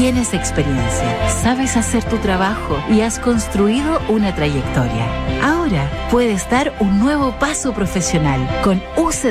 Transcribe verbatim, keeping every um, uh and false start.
Tienes experiencia, sabes hacer tu trabajo y has construido una trayectoria. Ahora puedes dar un nuevo paso profesional con U C